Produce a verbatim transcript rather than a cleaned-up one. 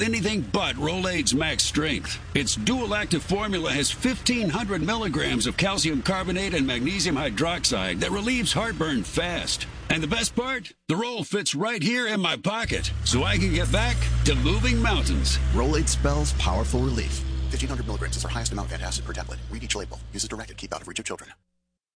anything but Rolaids Max Strength. Its dual-active formula has fifteen hundred milligrams of calcium carbonate and magnesium hydroxide that relieves heartburn fast. And the best part? The roll fits right here in my pocket, so I can get back to moving mountains. Rolaids spells powerful relief. fifteen hundred milligrams is our highest amount of antacid per tablet. Read each label. Use as directed. Keep out of reach of children.